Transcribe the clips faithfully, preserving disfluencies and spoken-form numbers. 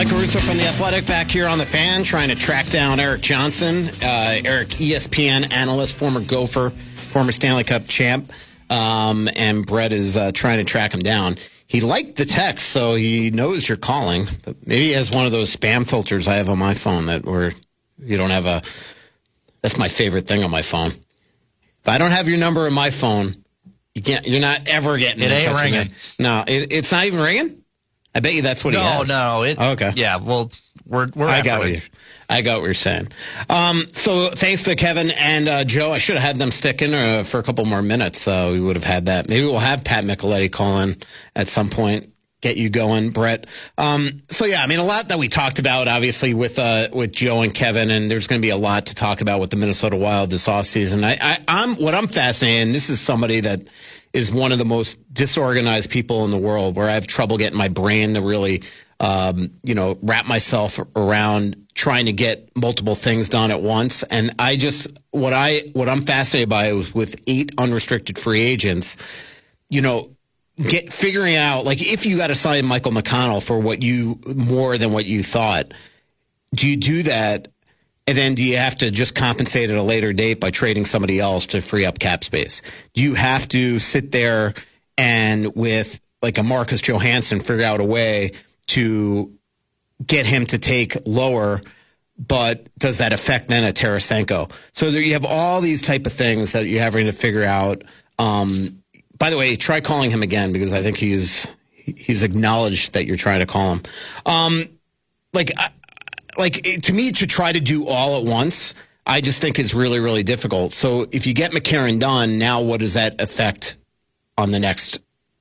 Mike Caruso from The Athletic back here on The Fan, trying to track down Eric Johnson. Uh, Eric, E S P N analyst, former Gopher, former Stanley Cup champ, um, and Brett is uh, trying to track him down. He liked the text, so he knows you're calling. But maybe he has one of those spam filters I have on my phone that where you don't have a... That's my favorite thing on my phone. If I don't have your number in my phone, you can't, you're not ever getting it in ain't touch ringing. with me. No, it, it's not even ringing? I bet you that's what no, he has. No, no. It, oh, okay. Yeah, well, we're we're I got what you, I got what you're saying. Um, so thanks to Kevin and uh, Joe. I should have had them stick in uh, for a couple more minutes. Uh, we would have had that. Maybe we'll have Pat Micheletti call in at some point. Get you going, Brett. Um, so yeah, I mean, a lot that we talked about, obviously, with uh, with Joe and Kevin, and there's going to be a lot to talk about with the Minnesota Wild this offseason. I, I, I'm what I'm fascinated. And this is somebody that is one of the most disorganized people in the world, where I have trouble getting my brain to really, um, you know, wrap myself around trying to get multiple things done at once. And I just what I what I'm fascinated by is with eight unrestricted free agents, you know. Get figuring out, like, if you got to sign Michael McConnell for what you more than what you thought, do you do that, and then do you have to just compensate at a later date by trading somebody else to free up cap space? Do you have to sit there and with like a Marcus Johansson figure out a way to get him to take lower? But does that affect then a Tarasenko? So there you have all these type of things that you're having to figure out. Um, By the way, try calling him again, because I think he's he's acknowledged that you're trying to call him. Um, like, like to me, to try to do all at once, I just think is really, really difficult. So if you get McCarron done, now what does that affect on the next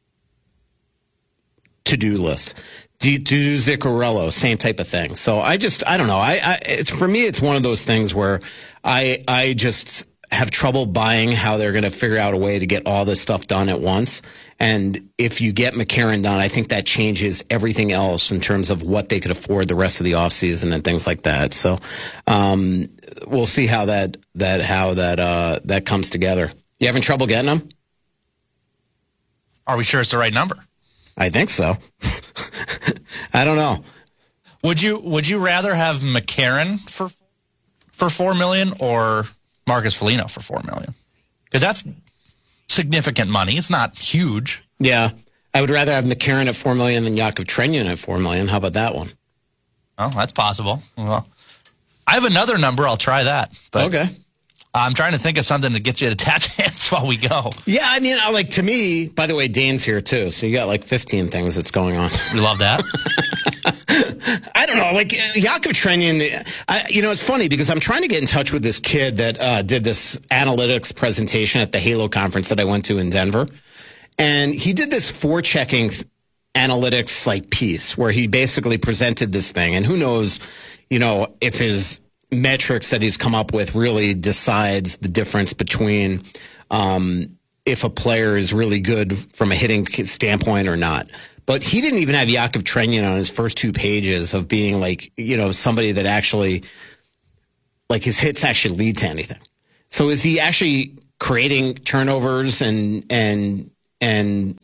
to-do list? Do you do Zuccarello, same type of thing. So I just, I don't know. I, I it's for me, it's one of those things where I I just have trouble buying how they're going to figure out a way to get all this stuff done at once. And if you get McCarron done, I think that changes everything else in terms of what they could afford the rest of the offseason and things like that. So um, we'll see how that that how that uh, that comes together. You having trouble getting them? Are we sure it's the right number? I think so. I don't know. Would you would you rather have McCarron for for four million dollars or Marcus Foligno for four million dollars? Because that's significant money. It's not huge. Yeah. I would rather have McCarron at four million dollars than Yakov Trenyon at four million dollars. How about that one? Oh, that's possible. Well, I have another number. I'll try that. But okay. I'm trying to think of something to get you to tap dance while we go. Yeah, I mean, I like to me, by the way, Dane's here too. So you got like fifteen things that's going on. We love that. I don't know, like Yakov Trenyon, I, you know, it's funny because I'm trying to get in touch with this kid that uh, did this analytics presentation at the Halo conference that I went to in Denver. And he did this forechecking analytics like piece where he basically presented this thing. And who knows, you know, if his metrics that he's come up with really decides the difference between um, if a player is really good from a hitting standpoint or not. But he didn't even have Yakov Trenyon on his first two pages of being like, you know, somebody that actually, like his hits actually lead to anything. So is he actually creating turnovers and, and, and,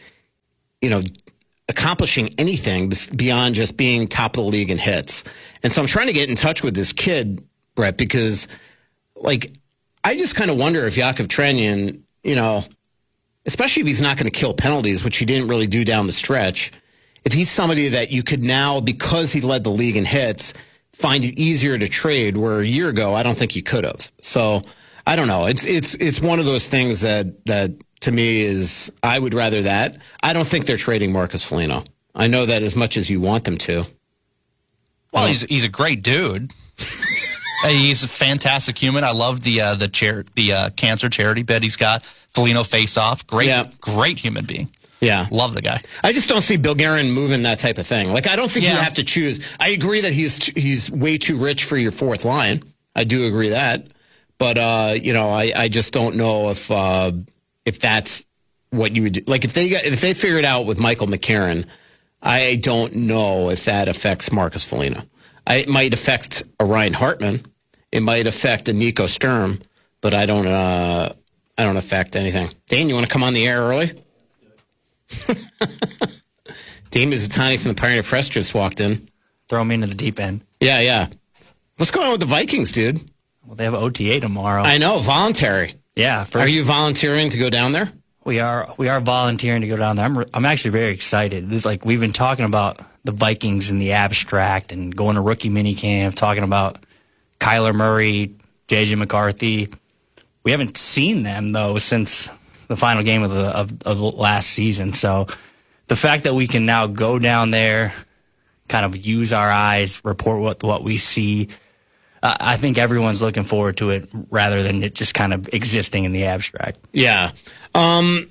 you know, accomplishing anything beyond just being top of the league in hits? And so I'm trying to get in touch with this kid, Brett, because like, I just kind of wonder if Yakov Trenyon, you know, especially if he's not going to kill penalties, which he didn't really do down the stretch, if he's somebody that you could now, because he led the league in hits, find it easier to trade, where a year ago I don't think he could have. So I don't know. It's it's it's one of those things that that to me is, I would rather that. I don't think they're trading Marcus Foligno. I know that as much as you want them to. Well, he's he's a great dude. He's a fantastic human. I love the uh, the chair the uh, cancer charity bid he's got. Foligno face off. Great, yeah. great human being. Yeah. Love the guy. I just don't see Bill Guerin moving that type of thing. Like, I don't think yeah. you have to choose. I agree that he's he's way too rich for your fourth line. I do agree that. But, uh, you know, I, I just don't know if uh, if that's what you would do. Like, if they got, if they figure it out with Michael McCarron, I don't know if that affects Marcus Foligno. I, it might affect a Ryan Hartman. It might affect a Nico Sturm, but I don't uh, I don't affect anything. Dane, you want to come on the air early? Dane Mizutani from the Pioneer Press just walked in. throw me into the deep end. Yeah, yeah. What's going on with the Vikings, dude? Well, they have O T A tomorrow. I know, voluntary. Yeah. First, are you volunteering to go down there? We are. We are volunteering to go down there. I'm. I'm actually very excited. It's like we've been talking about the Vikings in the abstract and going to rookie minicamp, talking about Kyler Murray, J J McCarthy. We haven't seen them though since the final game of the of, of the last season. So the fact that we can now go down there, kind of use our eyes, report what what we see. Uh, I think everyone's looking forward to it rather than it just kind of existing in the abstract. Yeah. Um,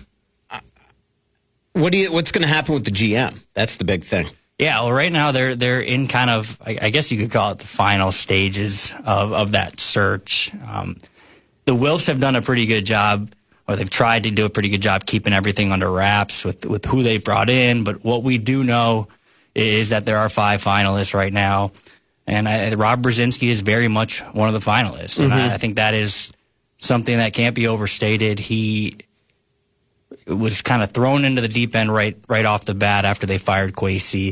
what do you? What's going to happen with the G M? That's the big thing. Yeah. Well, right now they're they're in kind of, I, I guess you could call it the final stages of of that search. Um, the Wilfs have done a pretty good job, or they've tried to do a pretty good job keeping everything under wraps with with who they've brought in. But what we do know is that there are five finalists right now. And I, Rob Brzezinski is very much one of the finalists. And mm-hmm. I, I think that is something that can't be overstated. He was kind of thrown into the deep end right right off the bat after they fired Kwesi,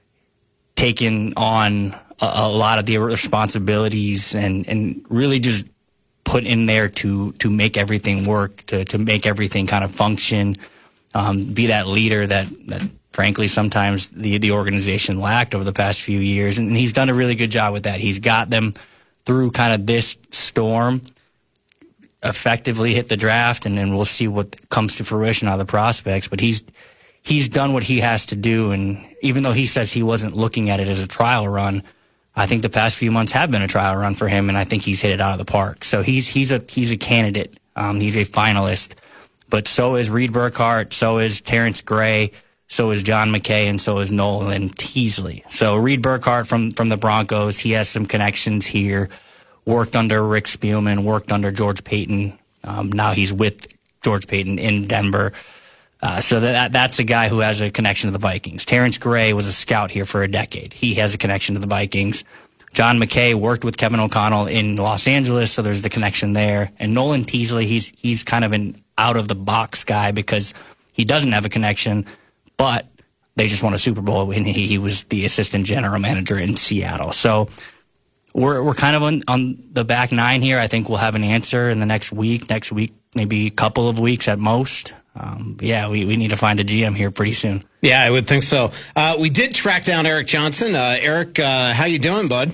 taking on a, a lot of the responsibilities and, and really just put in there to to make everything work, to, to make everything kind of function, um, be that leader that, that – frankly, sometimes the, the organization lacked over the past few years. And he's done a really good job with that. He's got them through kind of this storm, effectively hit the draft, and then we'll see what comes to fruition out of the prospects. But he's he's done what he has to do. And even though he says he wasn't looking at it as a trial run, I think the past few months have been a trial run for him, and I think he's hit it out of the park. So he's he's a he's a candidate. Um, he's a finalist. But so is Reed Burkhardt, so is Terrence Gray, so is John McKay, and so is Nolan Teasley. So Reed Burkhardt from, from the Broncos, he has some connections here, worked under Rick Spielman, worked under George Payton. Um, now he's with George Payton in Denver. Uh, so that that's a guy who has a connection to the Vikings. Terrence Gray was a scout here for a decade. He has a connection to the Vikings. John McKay worked with Kevin O'Connell in Los Angeles, so there's the connection there. And Nolan Teasley, he's he's kind of an out-of-the-box guy because he doesn't have a connection, but they just won a Super Bowl, and he, he was the assistant general manager in Seattle. So we're we're kind of on, on the back nine here. I think we'll have an answer in the next week, next week, maybe a couple of weeks at most. Um, but yeah, we, we need to find a G M here pretty soon. Yeah, I would think so. Uh, we did track down Eric Johnson. Uh, Eric, uh, how you doing, bud?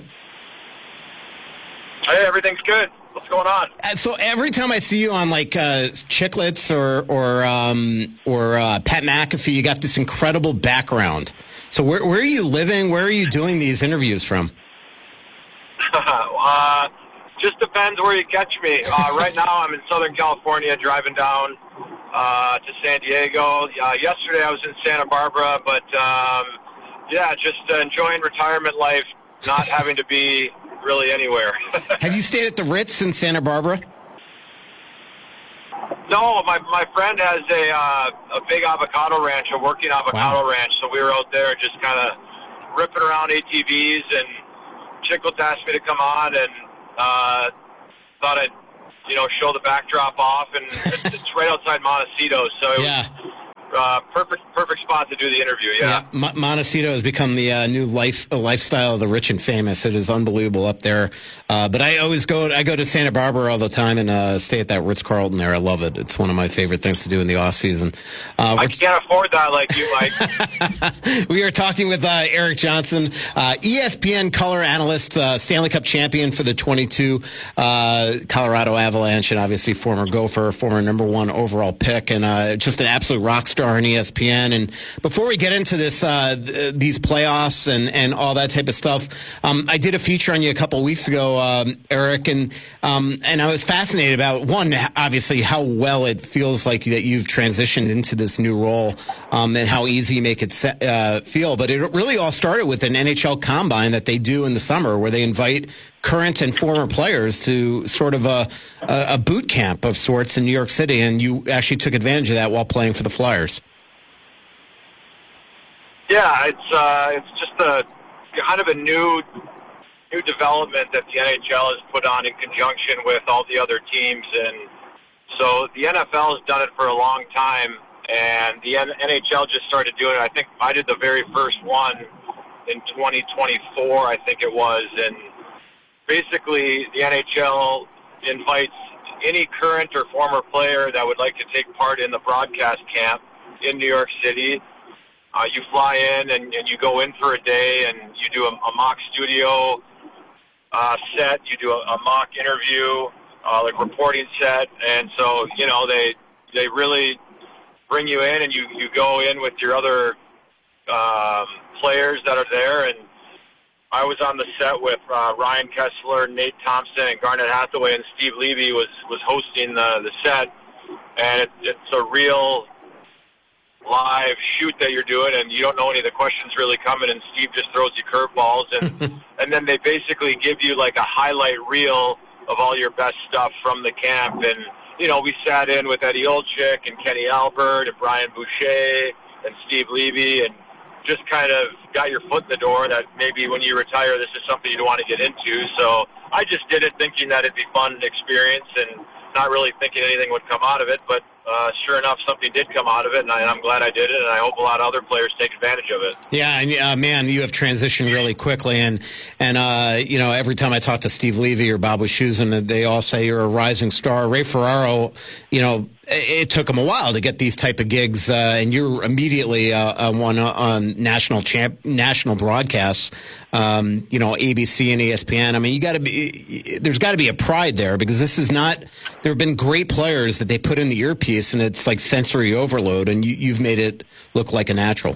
Hey, everything's good. What's going on? Uh, so every time I see you on like uh, Chicklets or or um, or uh, Pat McAfee, you got this incredible background. So where where are you living? Where are you doing these interviews from? uh, just depends where you catch me. Uh, right now, I'm in Southern California, driving down uh, to San Diego. Uh, yesterday, I was in Santa Barbara, but um, yeah, just uh, enjoying retirement life, not having to be really anywhere. Have you stayed at the Ritz in Santa Barbara? No, my my friend has a uh, a big avocado ranch, a working avocado wow. ranch. So we were out there just kind of ripping around A T Vs, and Chicklets asked me to come on, and uh, thought I'd you know show the backdrop off, and it's, it's right outside Montecito, so it yeah. was uh, perfect perfect spot to do the interview. Yeah, yeah. M- Montecito has become the uh, new life uh, lifestyle of the rich and famous. It is unbelievable up there. Uh, but I always go. I go to Santa Barbara all the time and uh, stay at that Ritz Carlton there. I love it. It's one of my favorite things to do in the off season. Uh, I can't afford that like you, Mike. We are talking with uh, Eric Johnson, uh, E S P N color analyst, uh, Stanley Cup champion for the twenty-two uh, Colorado Avalanche, and obviously former Gopher, former number one overall pick, and uh, just an absolute rock star in E S P N. And before we get into this, uh, th- these playoffs and, and all that type of stuff, um, I did a feature on you a couple of weeks ago, um, Eric, and um, and I was fascinated about, one, obviously how well it feels like that you've transitioned into this new role, um, and how easy you make it se- uh, feel. But it really all started with an N H L combine that they do in the summer, where they invite current and former players to sort of a, a, a boot camp of sorts in New York City, and you actually took advantage of that while playing for the Flyers. Yeah, it's uh, it's just a kind of a new new development that the N H L has put on in conjunction with all the other teams, and so the N F L has done it for a long time, and the N H L just started doing it. I think I did the very first one in twenty twenty-four, I think it was, and basically the N H L invites any current or former player that would like to take part in the broadcast camp in New York City. Uh, you fly in and, and you go in for a day and you do a, a mock studio uh, set, you do a, a mock interview, uh, like reporting set, and so, you know, they they really bring you in and you, you go in with your other um, players that are there, and I was on the set with uh, Ryan Kessler, Nate Thompson, and Garnet Hathaway, and Steve Levy was, was hosting the, the set, and it, it's a real live shoot that you're doing, and you don't know any of the questions really coming, and Steve just throws you curveballs, and and then they basically give you like a highlight reel of all your best stuff from the camp. And you know, we sat in with Eddie Olczyk and Kenny Albert and Brian Boucher and Steve Levy, and just kind of got your foot in the door that maybe when you retire, this is something you'd want to get into. So I just did it thinking that it'd be fun experience and not really thinking anything would come out of it, but uh, sure enough, something did come out of it, and I, I'm glad I did it, and I hope a lot of other players take advantage of it. Yeah, and uh, man, you have transitioned really quickly, and and uh, you know, every time I talk to Steve Levy or Bob Wischusen, they all say you're a rising star. Ray Ferraro, you know, it took him a while to get these type of gigs, uh, and you're immediately uh, one on national champ, national broadcasts. Um, you know, A B C and E S P N. I mean, you got to be. There's got to be a pride there, because this is not. There have been great players that they put in the earpiece, and it's like sensory overload, and you, you've made it look like a natural.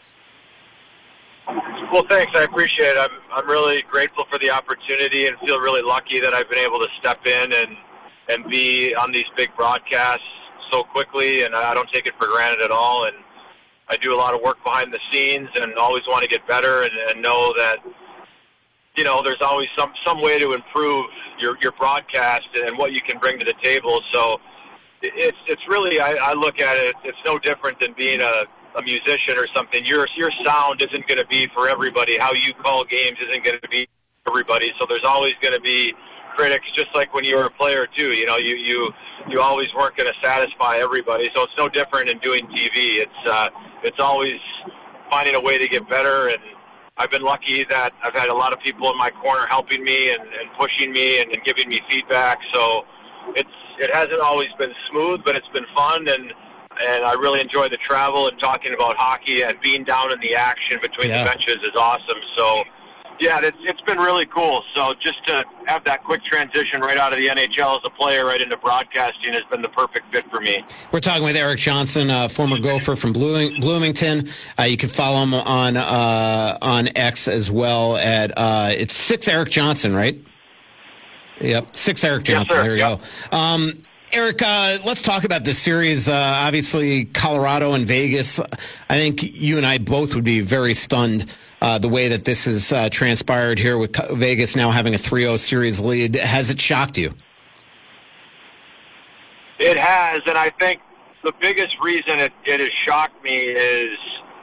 Well, thanks. I appreciate it. I'm I'm really grateful for the opportunity, and feel really lucky that I've been able to step in and and be on these big broadcasts so quickly, and I don't take it for granted at all. And I do a lot of work behind the scenes and always want to get better, and, and know that, you know, there's always some, some way to improve your, your broadcast and what you can bring to the table. So it's it's really, I, I look at it, it's no different than being a, a musician or something. Your your sound isn't going to be for everybody. How you call games isn't going to be for everybody. So there's always going to be critics, just like when you were a player too. You know, you you, you always weren't going to satisfy everybody. So it's no different in doing T V. It's uh, it's always finding a way to get better, and I've been lucky that I've had a lot of people in my corner helping me and, and pushing me and, and giving me feedback. So it's it hasn't always been smooth, but it's been fun, and and I really enjoy the travel and talking about hockey, and being down in the action between yeah. the benches is awesome. So yeah, it's it's been really cool. So just to have that quick transition right out of the N H L as a player right into broadcasting has been the perfect fit for me. We're talking with Erik Johnson, uh, former Gopher from Bloomington. Uh, you can follow him on uh, on X as well at uh, it's six Erik Johnson, right? Yep, six Erik Johnson. Yes, there you yep. go. Um, Erik, uh, let's talk about this series. Uh, obviously, Colorado and Vegas. I think you and I both would be very stunned uh, the way that this has uh, transpired here, with Vegas now having a three oh series lead. Has it shocked you? It has, and I think the biggest reason it, it has shocked me is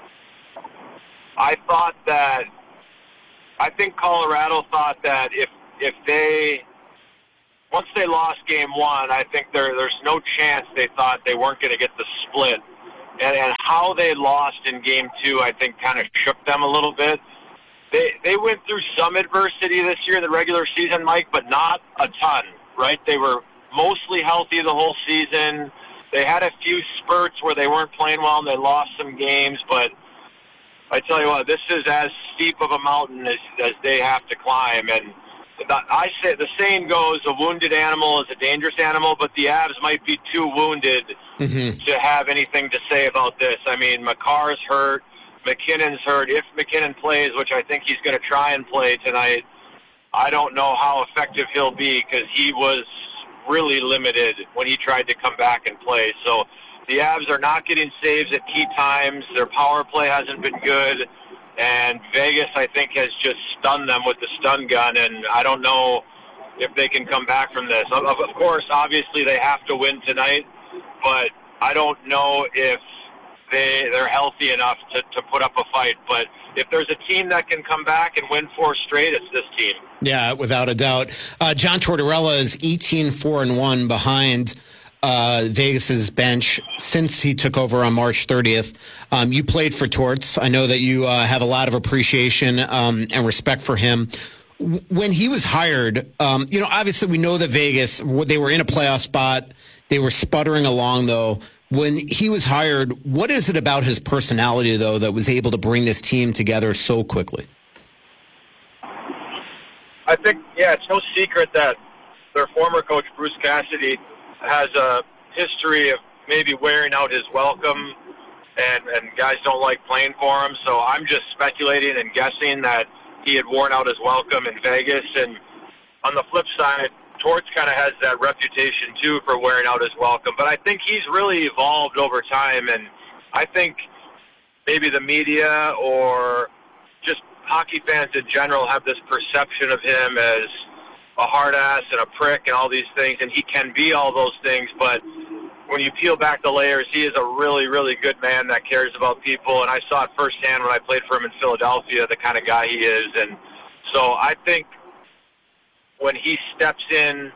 I thought that I think Colorado thought that if if they once they lost game one, I think there there's no chance they thought they weren't going to get the split. And, and how they lost in game two, I think, kind of shook them a little bit. They they went through some adversity this year in the regular season, Mike, but not a ton, right? They were mostly healthy the whole season. They had a few spurts where they weren't playing well and they lost some games, but I tell you what, this is as steep of a mountain as, as they have to climb. And I say the saying goes, a wounded animal is a dangerous animal, but the Avs might be too wounded mm-hmm. to have anything to say about this. I mean, Makar's hurt, McKinnon's hurt. If McKinnon plays, which I think he's going to try and play tonight, I don't know how effective he'll be, because he was really limited when he tried to come back and play. So the Avs are not getting saves at key times. Their power play hasn't been good. And Vegas, I think, has just stunned them with the stun gun, and I don't know if they can come back from this. Of, of course, obviously, they have to win tonight, but I don't know if they, they're healthy enough to, to put up a fight. But if there's a team that can come back and win four straight, it's this team. Yeah, without a doubt. Uh, John Tortorella is eighteen four and one behind uh, Vegas's bench since he took over on March thirtieth. Um, you played for Torts. I know that you uh, have a lot of appreciation um, and respect for him. When he was hired, um, you know, obviously we know that Vegas, they were in a playoff spot. They were sputtering along, though. When he was hired, what is it about his personality, though, that was able to bring this team together so quickly? I think, yeah, it's no secret that their former coach, Bruce Cassidy, has a history of maybe wearing out his welcome, and, and guys don't like playing for him. So I'm just speculating and guessing that he had worn out his welcome in Vegas. And on the flip side, Torts kind of has that reputation, too, for wearing out his welcome. But I think he's really evolved over time, and I think maybe the media or just hockey fans in general have this perception of him as a hard ass and a prick and all these things, and he can be all those things. But when you peel back the layers, he is a really, really good man that cares about people, and I saw it firsthand when I played for him in Philadelphia, the kind of guy he is. And so I think when he steps in...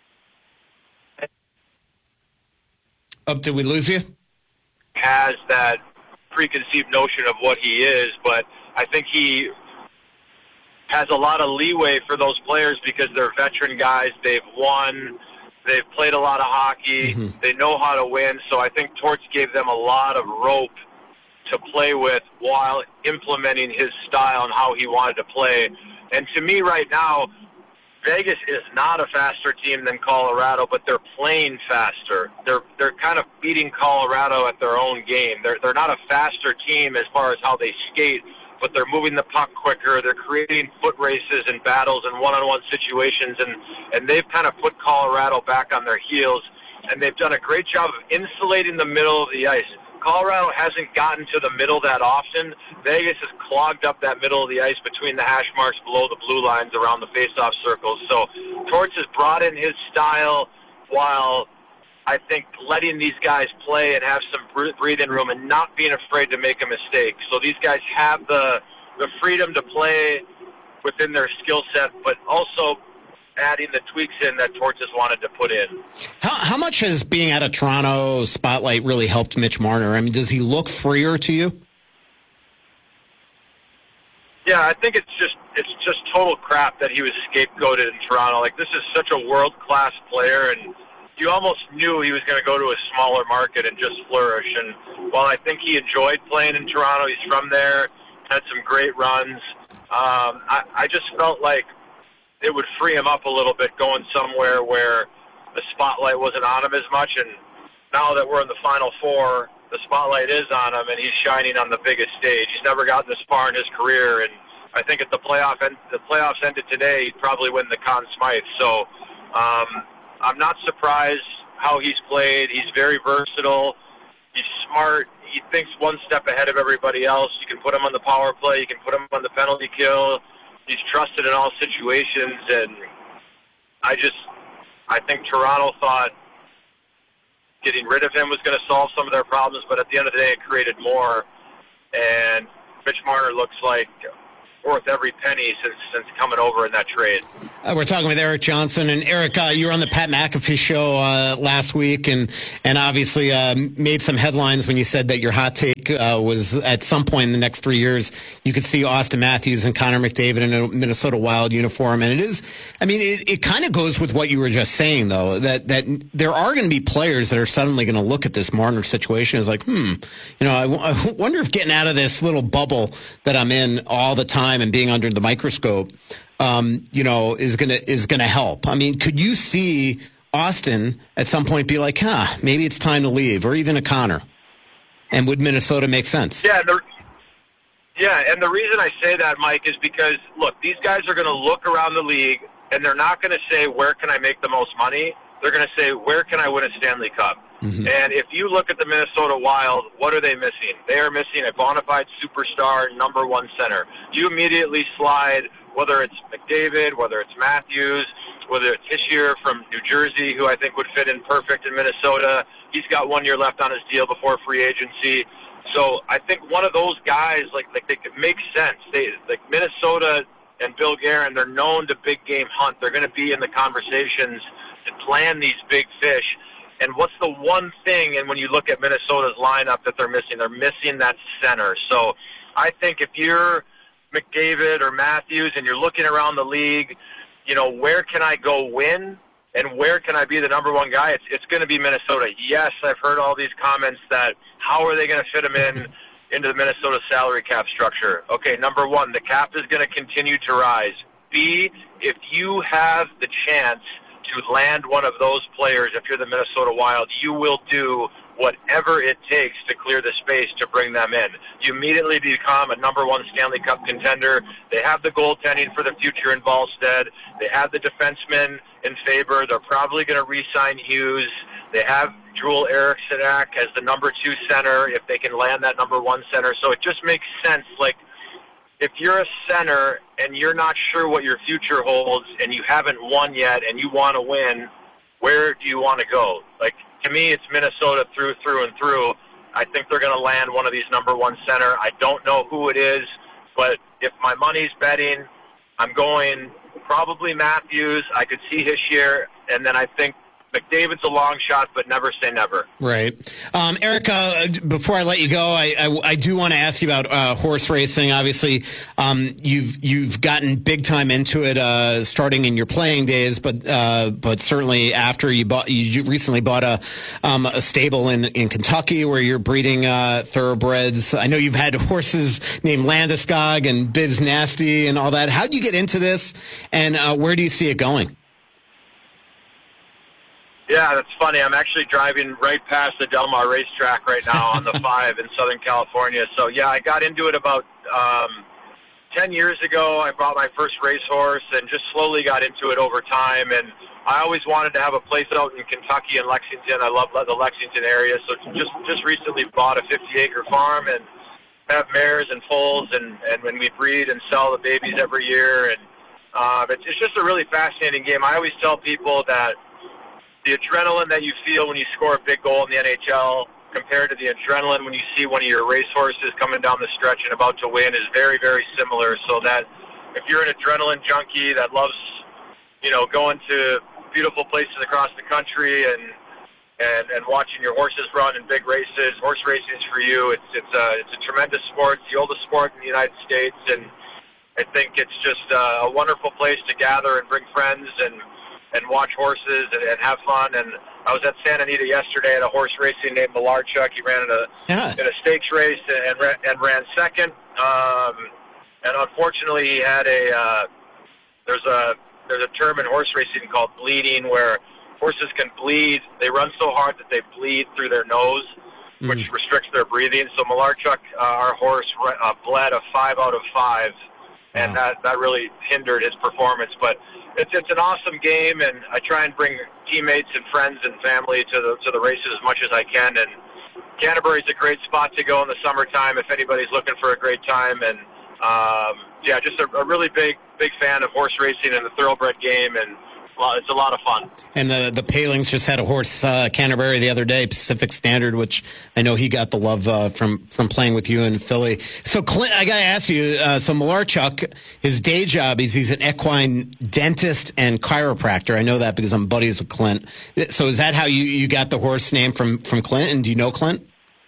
Oh, did we lose you? ...has that preconceived notion of what he is, but I think he has a lot of leeway for those players because they're veteran guys. They've won. They've played a lot of hockey. Mm-hmm. They know how to win. So I think Torts gave them a lot of rope to play with while implementing his style and how he wanted to play. And to me right now, Vegas is not a faster team than Colorado, but they're playing faster. They're they're kind of beating Colorado at their own game. They're they're not a faster team as far as how they skate, but they're moving the puck quicker. They're creating foot races and battles and one-on-one situations, and, and they've kind of put Colorado back on their heels, and they've done a great job of insulating the middle of the ice. Colorado hasn't gotten to the middle that often. Vegas has clogged up that middle of the ice between the hash marks below the blue lines around the face-off circles. So Torts has brought in his style while I think letting these guys play and have some breathing room and not being afraid to make a mistake. So these guys have the the freedom to play within their skill set, but also adding the tweaks in that Torts has wanted to put in. How, how much has being at a Toronto spotlight really helped Mitch Marner? I mean, does he look freer to you? Yeah, I think it's just it's just total crap that he was scapegoated in Toronto. Like, this is such a world-class player, and you almost knew he was going to go to a smaller market and just flourish. And while I think he enjoyed playing in Toronto, he's from there, had some great runs. Um, I, I just felt like it would free him up a little bit going somewhere where the spotlight wasn't on him as much. And now that we're in the Final Four, the spotlight is on him, and he's shining on the biggest stage. He's never gotten this far in his career, and I think if the playoff end, the playoffs ended today, he'd probably win the Conn Smythe. So um, I'm not surprised how he's played. He's very versatile. He's smart. He thinks one step ahead of everybody else. You can put him on the power play. You can put him on the penalty kill. He's trusted in all situations, and I just, I think Toronto thought getting rid of him was going to solve some of their problems, but at the end of the day, it created more, and Mitch Marner looks like worth every penny since since coming over in that trade. Uh, we're talking with Erik Johnson. And Erik, uh, you were on the Pat McAfee show uh, last week, and and obviously uh, made some headlines when you said that your hot take uh, was at some point in the next three years you could see Austin Matthews and Connor McDavid in a Minnesota Wild uniform. And it is, I mean, it, it kind of goes with what you were just saying, though, that that there are going to be players that are suddenly going to look at this Marner situation as like, hmm, you know, I, w- I wonder if getting out of this little bubble that I'm in all the time and being under the microscope, um, you know, is gonna is gonna help. I mean, could you see Austin at some point be like, huh, maybe it's time to leave, or even a Connor? And would Minnesota make sense? Yeah, the, yeah, and the reason I say that, Mike, is because look, these guys are going to look around the league, and they're not going to say, where can I make the most money? They're going to say, where can I win a Stanley Cup? Mm-hmm. And if you look at the Minnesota Wild, what are they missing? They are missing a bona fide superstar, number one center. You immediately slide, whether it's McDavid, whether it's Matthews, whether it's Hischier from New Jersey, who I think would fit in perfect in Minnesota. He's got one year left on his deal before free agency. So I think one of those guys, like, like they could make sense. They, like Minnesota and Bill Guerin, they're known to big game hunt. They're going to be in the conversations and plan these big fish. And what's the one thing, and when you look at Minnesota's lineup that they're missing, they're missing that center. So I think if you're McDavid or Matthews and you're looking around the league, you know, where can I go win and where can I be the number one guy? It's, it's going to be Minnesota. Yes, I've heard all these comments that how are they going to fit them in into the Minnesota salary cap structure? Okay, number one, the cap is going to continue to rise. B, if you have the chance to land one of those players, if you're the Minnesota Wild, you will do whatever it takes to clear the space to bring them in. You immediately become a number one Stanley Cup contender. They have the goaltending for the future in Ballstead. They have the defensemen in favor. They're probably going to re-sign Hughes. They have Joel Eriksson as the number two center if they can land that number one center. So it just makes sense. Like, if you're a center and you're not sure what your future holds and you haven't won yet and you want to win, where do you want to go? Like, to me, it's Minnesota through, through, and through. I think they're going to land one of these number one center. I don't know who it is, but if my money's betting, I'm going probably Matthews. I could see Hischier, and then I think McDavid's a long shot, but never say never. Right. Um, Erica, before I let you go, I, I, I do want to ask you about uh, horse racing. Obviously, um, you've you've gotten big time into it, uh, starting in your playing days, but uh, but certainly after you bought, you recently bought a um, a stable in, in Kentucky where you're breeding uh, thoroughbreds. I know you've had horses named Landeskog and Biz Nasty and all that. How did you get into this, and uh, where do you see it going? Yeah, that's funny. I'm actually driving right past the Del Mar racetrack right now on the five in Southern California. So, yeah, I got into it about um, ten years ago. I bought my first racehorse and just slowly got into it over time. And I always wanted to have a place out in Kentucky and Lexington. I love the Lexington area. So just just recently bought a fifty-acre farm and have mares and foals. And, and when we breed and sell the babies every year. And uh, it's, it's just a really fascinating game. I always tell people that the adrenaline that you feel when you score a big goal in the N H L compared to the adrenaline when you see one of your racehorses coming down the stretch and about to win is very, very similar. So that if you're an adrenaline junkie that loves, you know, going to beautiful places across the country and and, and watching your horses run in big races, horse racing is for you. It's it's a it's a tremendous sport. It's the oldest sport in the United States, and I think it's just a, a wonderful place to gather and bring friends and. and watch horses and, and have fun. And I was at Santa Anita yesterday at a horse racing named Malarchuk. He ran in a yeah. in a stakes race and, and, ran, and ran second. Um, and unfortunately, he had a uh, there's a there's a term in horse racing called bleeding, where horses can bleed. They run so hard that they bleed through their nose, mm. which restricts their breathing. So Malarchuk, uh, our horse, uh, bled a five out of five, and wow. that that really hindered his performance. But It's it's an awesome game, and I try and bring teammates and friends and family to the to the races as much as I can. And Canterbury's a great spot to go in the summertime if anybody's looking for a great time. And um, yeah, just a, a really big big fan of horse racing and the thoroughbred game, and it's a lot of fun. And the the Palings just had a horse, uh, Canterbury, the other day, Pacific Standard, which I know he got the love uh, from from playing with you in Philly. So, Clint, I got to ask you, uh, so Malarchuk, his day job is he's an equine dentist and chiropractor. I know that because I'm buddies with Clint. So is that how you, you got the horse name from, from Clint? And do you know Clint?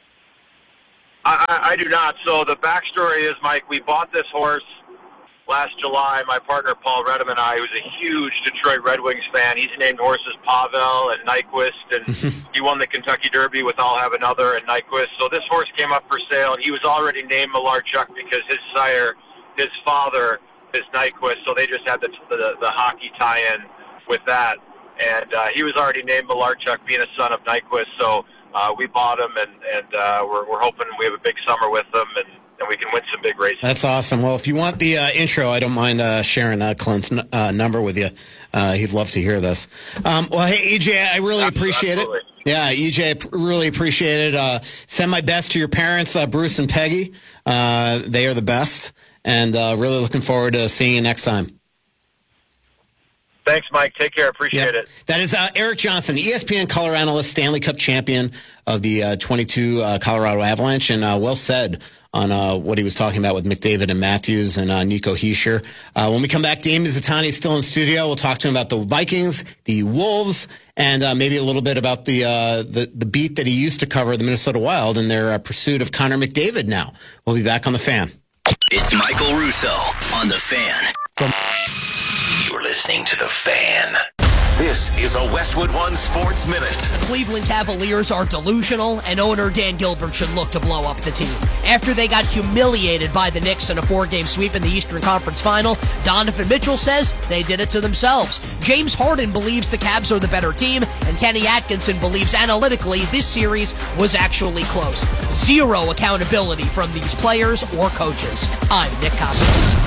I, I, I do not. So the backstory is, Mike, we bought this horse last July. My partner Paul Redham and I, who's a huge Detroit Red Wings fan, he's named horses Pavel and Nyquist, and he won the Kentucky Derby with I'll Have Another and Nyquist. So this horse came up for sale, and he was already named Malarchuk because his sire, his father, is Nyquist. So they just had the the, the hockey tie-in with that, and uh, he was already named Malarchuk, being a son of Nyquist. So uh, we bought him, and and uh, we're we're hoping we have a big summer with him, and. and we can win some big races. That's awesome. Well, if you want the uh, intro, I don't mind uh, sharing uh, Clint's uh, number with you. Uh, he'd love to hear this. Um, well, hey, E J, I really absolutely, appreciate absolutely. it. Yeah, E J, I really appreciate it. Uh, send my best to your parents, uh, Bruce and Peggy. Uh, they are the best, and uh, really looking forward to seeing you next time. Thanks, Mike. Take care. Appreciate Yep. it. That is uh, Eric Johnson, E S P N color analyst, Stanley Cup champion of the uh, twenty-two uh, Colorado Avalanche, and uh, well said on uh, what he was talking about with McDavid and Matthews and uh, Nico Hischier. Uh, when we come back, Dave Mizutani is still in studio. We'll talk to him about the Vikings, the Wolves, and uh, maybe a little bit about the, uh, the the beat that he used to cover, the Minnesota Wild, and their uh, pursuit of Connor McDavid now. We'll be back on The Fan. It's Michael Russo on The Fan. From- You're listening to The Fan. This is a Westwood One Sports Minute. The Cleveland Cavaliers are delusional, and owner Dan Gilbert should look to blow up the team. After they got humiliated by the Knicks in a four-game sweep in the Eastern Conference Final, Donovan Mitchell says they did it to themselves. James Harden believes the Cavs are the better team, and Kenny Atkinson believes analytically this series was actually close. Zero accountability from these players or coaches. I'm Nick Costa.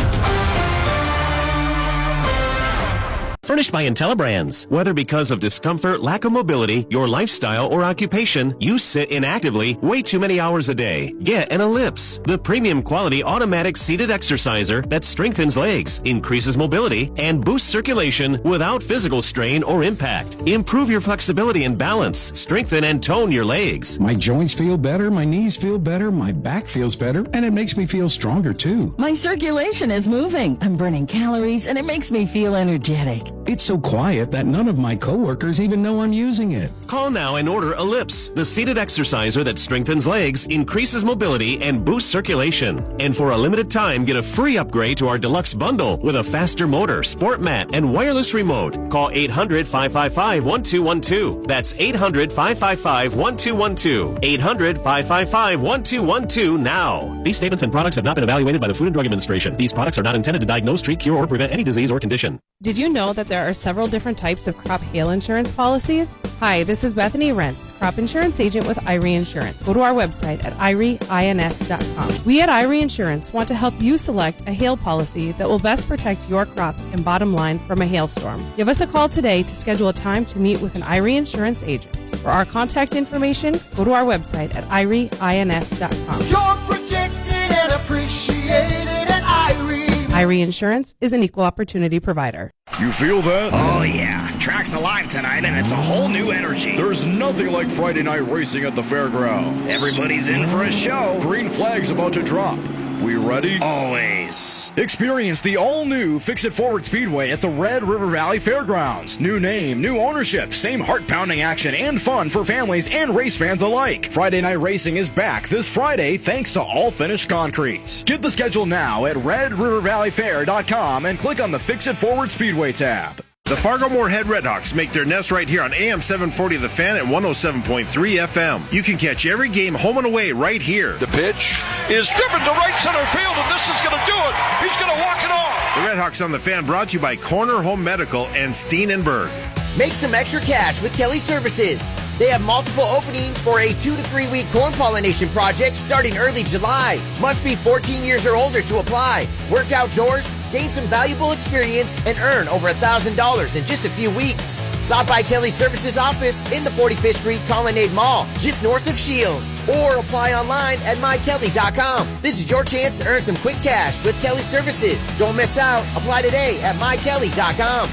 Furnished by IntelliBrands. Whether because of discomfort, lack of mobility, your lifestyle, or occupation, you sit inactively way too many hours a day. Get an Ellipse, the premium quality automatic seated exerciser that strengthens legs, increases mobility, and boosts circulation without physical strain or impact. Improve your flexibility and balance. Strengthen and tone your legs. My joints feel better, my knees feel better, my back feels better, and it makes me feel stronger too. My circulation is moving. I'm burning calories, and it makes me feel energetic. It's so quiet that none of my coworkers even know I'm using it. Call now and order Ellipse, the seated exerciser that strengthens legs, increases mobility, and boosts circulation. And for a limited time, get a free upgrade to our deluxe bundle with a faster motor, sport mat, and wireless remote. Call eight hundred, five five five, one two one two. That's eight hundred, five five five, one two one two. eight hundred, five five five, one two one two now. These statements and products have not been evaluated by the Food and Drug Administration. These products are not intended to diagnose, treat, cure, or prevent any disease or condition. Did you know that there are several different types of crop hail insurance policies? Hi, this is Bethany Rentz, crop insurance agent with I R E Insurance. Go to our website at I R E ins dot com. We at I R E Insurance want to help you select a hail policy that will best protect your crops and bottom line from a hailstorm. Give us a call today to schedule a time to meet with an I R E Insurance agent. For our contact information, go to our website at I R E ins dot com. You're protected and appreciated at I R E. I R E Insurance is an equal opportunity provider. You feel that? Oh, yeah. Track's alive tonight, and it's a whole new energy. There's nothing like Friday night racing at the fairgrounds. Everybody's in for a show. Green flag's about to drop. We ready? Always. Experience the all-new Fix-It Forward Speedway at the Red River Valley Fairgrounds. New name, new ownership, same heart-pounding action and fun for families and race fans alike. Friday night racing is back this Friday thanks to All Finished Concretes. Get the schedule now at red river valley fair dot com and click on the Fix-It Forward Speedway tab. The Fargo-Moorhead Redhawks make their nest right here on A M seven forty The Fan at one oh seven point three F M. You can catch every game home and away right here. The pitch is driven to right center field, and this is going to do it. He's going to walk it off. The Redhawks on The Fan brought to you by Corner Home Medical and Steen and Berg. Make some extra cash with Kelly Services. They have multiple openings for a two to three week corn pollination project starting early July. Must be fourteen years or older to apply. Work outdoors, gain some valuable experience, and earn over one thousand dollars in just a few weeks. Stop by Kelly Services office in the forty-fifth Street Colonnade Mall, just north of Shields, or apply online at my kelly dot com. This is your chance to earn some quick cash with Kelly Services. Don't miss out. Apply today at my kelly dot com.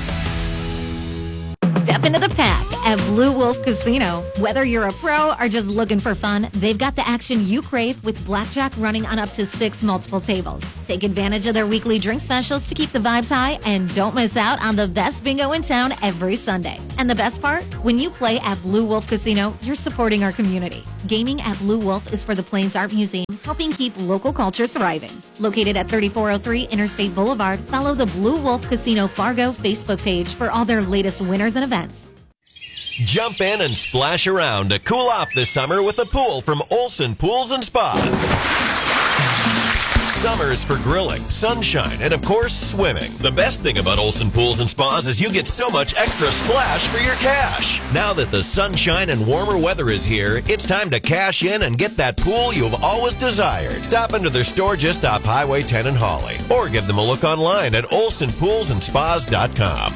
Step into the pack at Blue Wolf Casino. Whether you're a pro or just looking for fun, they've got the action you crave with blackjack running on up to six multiple tables. Take advantage of their weekly drink specials to keep the vibes high, and don't miss out on the best bingo in town every Sunday. And the best part? When you play at Blue Wolf Casino, you're supporting our community. Gaming at Blue Wolf is for the Plains Art Museum, helping keep local culture thriving. Located at thirty-four oh three Interstate Boulevard, follow the Blue Wolf Casino Fargo Facebook page for all their latest winners and events. Jump in and splash around to cool off this summer with a pool from Olson Pools and Spas. Summer's for grilling, sunshine, and of course, swimming. The best thing about Olson Pools and Spas is you get so much extra splash for your cash. Now that the sunshine and warmer weather is here, it's time to cash in and get that pool you've always desired. Stop into their store just off Highway ten in Hawley, or give them a look online at olson pools and spas dot com.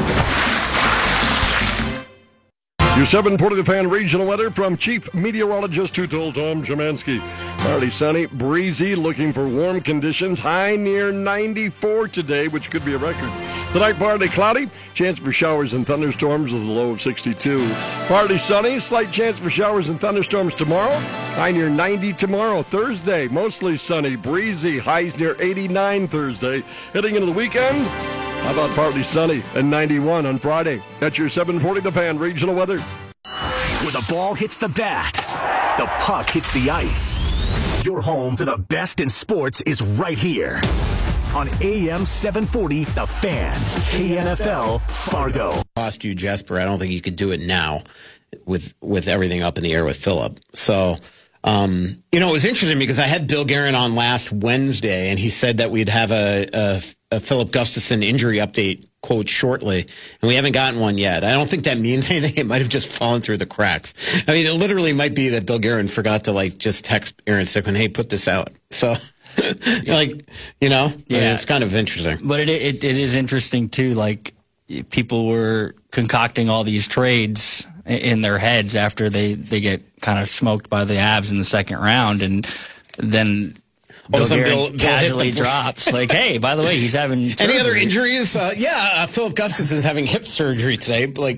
Your seven forty The Fan regional weather from Chief Meteorologist who told Tom Szymanski. Partly sunny, breezy, looking for warm conditions. High near ninety-four today, which could be a record. Tonight, partly cloudy. Chance for showers and thunderstorms with a low of sixty-two. Partly sunny. Slight chance for showers and thunderstorms tomorrow. High near ninety tomorrow. Thursday, mostly sunny. Breezy. Highs near eighty-nine Thursday. Heading into the weekend, how about partly sunny and ninety-one on Friday? That's your seven forty The Fan regional weather. Where the ball hits the bat, the puck hits the ice. Your home for the best in sports is right here on A M seven forty, The Fan, K N F L, Fargo. Cost you, Jesper. I don't think you could do it now with with everything up in the air with Philip. So, um, you know, it was interesting because I had Bill Guerin on last Wednesday, and he said that we'd have a, a, a Philip Gustafson injury update quote shortly, and we haven't gotten one yet. I don't think that means anything. It might have just fallen through the cracks. I mean, it literally might be that Bill Guerin forgot to like just text Aaron Stickman, "Hey, put this out." So. like, you know, yeah, I mean, it's kind of interesting. But it, it it is interesting too. Like, people were concocting all these trades in their heads after they, they get kind of smoked by the Avs in the second round, and then Bill Bill, Bill casually Bill drops like, "Hey, by the way, he's having surgery." Any other injuries? Uh, yeah, uh, Philip Gustafson's having hip surgery today. Like,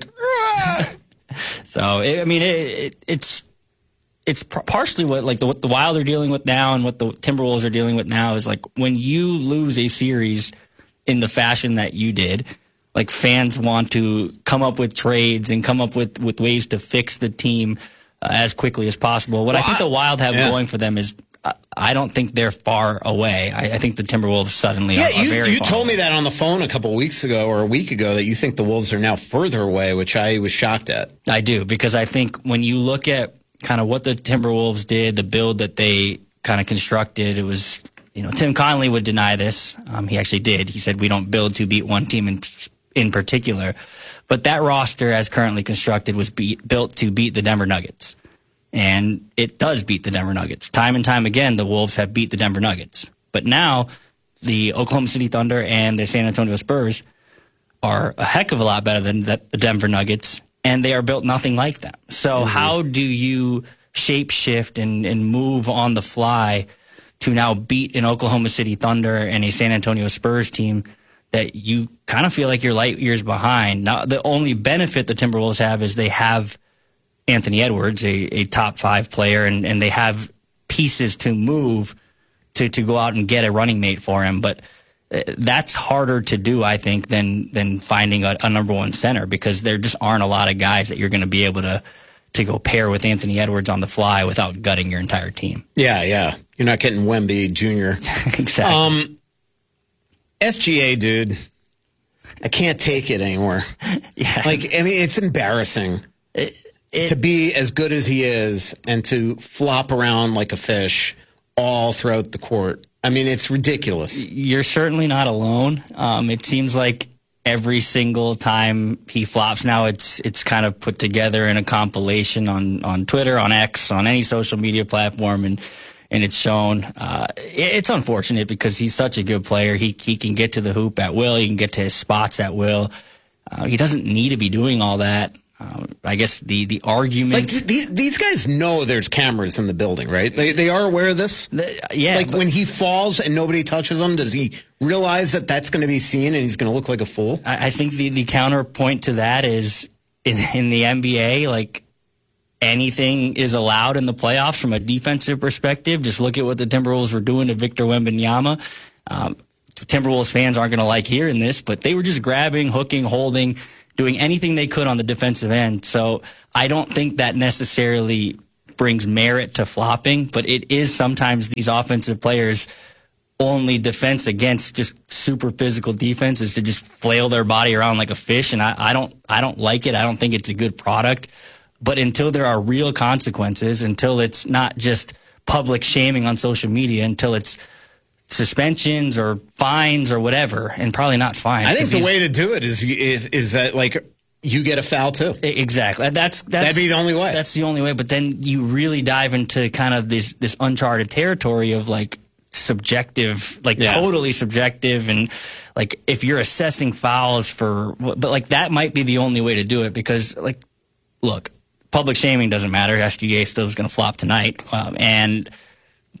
so it, I mean, it, it, it's. It's partially what like the, what the Wild are dealing with now, and what the Timberwolves are dealing with now is like when you lose a series in the fashion that you did, like fans want to come up with trades and come up with, with ways to fix the team uh, as quickly as possible. What well, I think I, the Wild have yeah. going for them is uh, I don't think they're far away. I, I think the Timberwolves suddenly yeah, are, are you, very you far told away. me that on the phone a couple of weeks ago or a week ago that you think the Wolves are now further away, which I was shocked at. I do, because I think when you look at kind of what the Timberwolves did, the build that they kind of constructed, it was, you know, Tim Connelly would deny this. Um, he actually did. He said, we don't build to beat one team in, in particular. But that roster, as currently constructed, was beat, built to beat the Denver Nuggets. And it does beat the Denver Nuggets. Time and time again, the Wolves have beat the Denver Nuggets. But now, the Oklahoma City Thunder and the San Antonio Spurs are a heck of a lot better than the Denver Nuggets, and they are built nothing like them. So mm-hmm. how do you shape shift and, and move on the fly to now beat an Oklahoma City Thunder and a San Antonio Spurs team that you kind of feel like you're light years behind? Now, the only benefit the Timberwolves have is they have Anthony Edwards, a, a top five player, and, and they have pieces to move to, to go out and get a running mate for him. But that's harder to do, I think, than than finding a, a number one center, because there just aren't a lot of guys that you're going to be able to to go pair with Anthony Edwards on the fly without gutting your entire team. Yeah, yeah. You're not getting Wemby Junior Exactly. Um, S G A, dude, I can't take it anymore. Yeah. Like, I mean, it's embarrassing it, it, to be as good as he is and to flop around like a fish all throughout the court. I mean, it's ridiculous. You're certainly not alone. Um, it seems like every single time he flops now, it's it's kind of put together in a compilation on, on Twitter, on X, on any social media platform, and and it's shown. Uh, it's unfortunate because he's such a good player. He he can get to the hoop at will. He can get to his spots at will. Uh, he doesn't need to be doing all that. Um, I guess the, the argument... Like, these, these guys know there's cameras in the building, right? They they are aware of this? The, yeah. Like, but, when he falls and nobody touches him, does he realize that that's going to be seen and he's going to look like a fool? I, I think the, the counterpoint to that is, in, in the N B A, like, anything is allowed in the playoffs from a defensive perspective. Just look at what the Timberwolves were doing to Victor Wembanyama. Um, Timberwolves fans aren't going to like hearing this, but they were just grabbing, hooking, holding, doing anything they could on the defensive end. So I don't think that necessarily brings merit to flopping, but it is sometimes these offensive players' only defense against just super physical defense is to just flail their body around like a fish. And I, I don't, I don't like it. I don't think it's a good product. But until there are real consequences, until it's not just public shaming on social media, until it's suspensions or fines or whatever, and probably not fines. I think the way to do it is is, is that like you get a foul too. Exactly. That's, that's that'd be the only way. That's the only way. But then you really dive into kind of this this uncharted territory of like subjective, like yeah. totally subjective, and like if you're assessing fouls for, but like that might be the only way to do it, because like, look, public shaming doesn't matter. S G A still is going to flop tonight, um, and the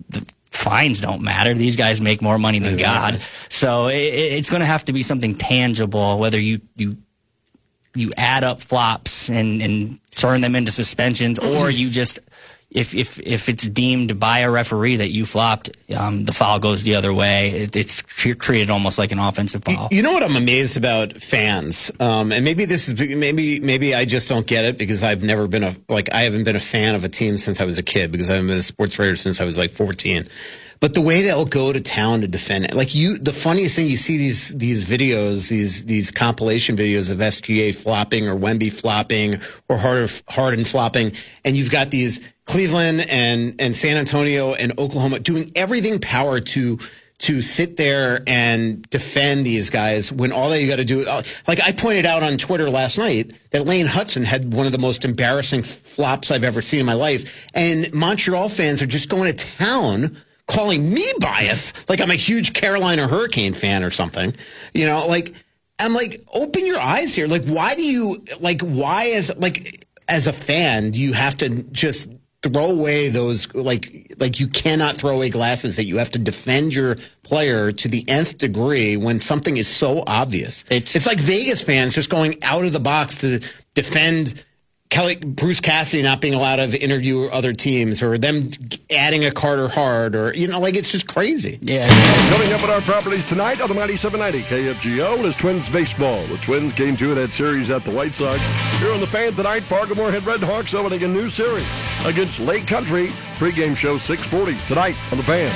fines don't matter. These guys make more money than God. So it, it's going to have to be something tangible, whether you, you, you add up flops and, and turn them into suspensions, or you just, if, if, if it's deemed by a referee that you flopped, um, the foul goes the other way. It, it's treated almost like an offensive foul. You know what I'm amazed about fans, um, and maybe this is maybe maybe I just don't get it because I've never been a like I haven't been a fan of a team since I was a kid because I've been a sports writer since I was like fourteen. But the way they'll go to town to defend it, like you, the funniest thing you see these these videos, these these compilation videos of S G A flopping or Wemby flopping or Harden, Harden flopping, and you've got these Cleveland and and San Antonio and Oklahoma doing everything power to to sit there and defend these guys when all that you got to do, like I pointed out on Twitter last night that Lane Hudson had one of the most embarrassing flops I've ever seen in my life, and Montreal fans are just going to town calling me biased, like I'm a huge Carolina Hurricane fan or something. You know, like I'm like, open your eyes here. Like, why do you like? Why as like as a fan do you have to just throw away those like like you cannot throw away glasses that you have to defend your player to the nth degree when something is so obvious? It's it's like Vegas fans just going out of the box to defend Kelly, Bruce Cassidy not being allowed to interview other teams, or them adding a Carter Hart, or, you know, like, it's just crazy. Yeah. Coming up at our properties tonight on the ninety-seven ninety K F G O is Twins baseball. The Twins game two of that series at the White Sox. Here on the Fan tonight, Fargo-Moorhead Red Hawks opening a new series against Lake Country. Pre-game show six forty tonight on the Fan.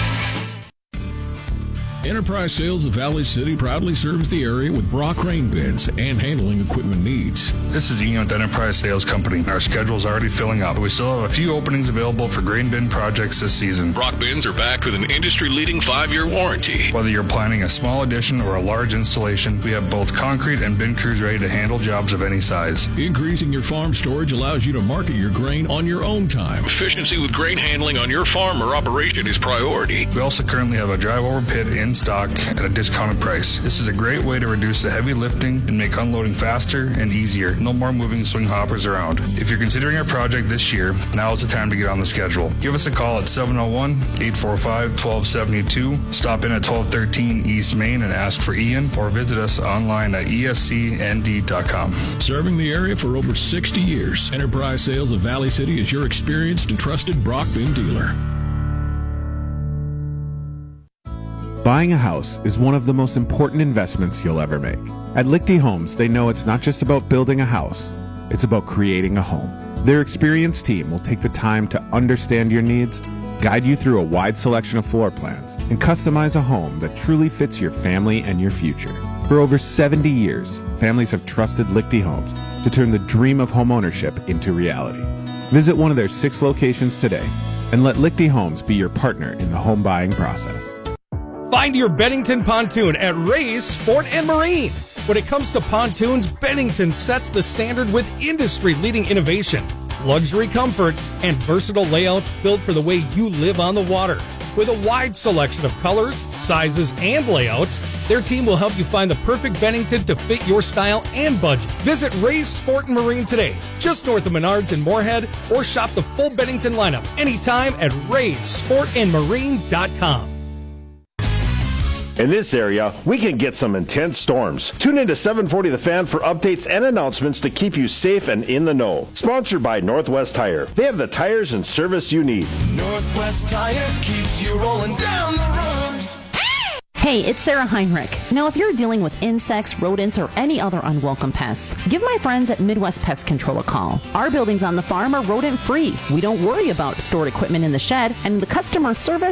Enterprise Sales of Valley City proudly serves the area with Brock Rain Bins and handling equipment needs. This is Ian with Enterprise Sales Company. Our schedule is already filling up. We still have a few openings available for grain bin projects this season. Brock Bins are backed with an industry-leading five-year warranty. Whether you're planning a small addition or a large installation, we have both concrete and bin crews ready to handle jobs of any size. Increasing your farm storage allows you to market your grain on your own time. Efficiency with grain handling on your farm or operation is priority. We also currently have a drive-over pit in stock at a discounted price. This is a great way to reduce the heavy lifting and make unloading faster and easier. No more moving swing hoppers around. If you're considering a project this year, now is the time to get on the schedule. Give us a call at seven oh one, eight four five, one two seven two. Stop in at twelve thirteen East Main and ask for Ian, or visit us online at E S C N D dot com. Serving the area for over sixty years, Enterprise Sales of Valley City is your experienced and trusted Brock Bin dealer. Buying a house is one of the most important investments you'll ever make. At Lichty Homes, they know it's not just about building a house, it's about creating a home. Their experienced team will take the time to understand your needs, guide you through a wide selection of floor plans, and customize a home that truly fits your family and your future. For over seventy years, families have trusted Lichty Homes to turn the dream of homeownership into reality. Visit one of their six locations today and let Lichty Homes be your partner in the home buying process. Find your Bennington pontoon at Ray's Sport and Marine. When it comes to pontoons, Bennington sets the standard with industry-leading innovation, luxury comfort, and versatile layouts built for the way you live on the water. With a wide selection of colors, sizes, and layouts, their team will help you find the perfect Bennington to fit your style and budget. Visit Ray's Sport and Marine today, just north of Menards in Moorhead, or shop the full Bennington lineup anytime at rays sport and marine dot com. In this area, we can get some intense storms. Tune in to seven forty The Fan for updates and announcements to keep you safe and in the know. Sponsored by Northwest Tire. They have the tires and service you need. Northwest Tire keeps you rolling down the road. Hey, it's Sarah Heinrich. Now, if you're dealing with insects, rodents, or any other unwelcome pests, give my friends at Midwest Pest Control a call. Our buildings on the farm are rodent-free. We don't worry about stored equipment in the shed, and the customer service